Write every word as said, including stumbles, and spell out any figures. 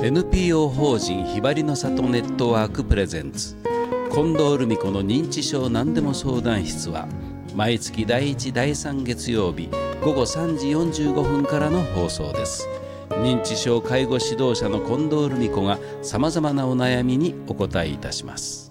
エヌピーオー 法人ひばりの里ネットワークプレゼンツ近藤留美子の認知症何でも相談室は毎月だいいちだいさん月曜日ごごさんじよんじゅうごふんからの放送です。認知症介護指導者の近藤留美子がさまざまなお悩みにお答えいたします。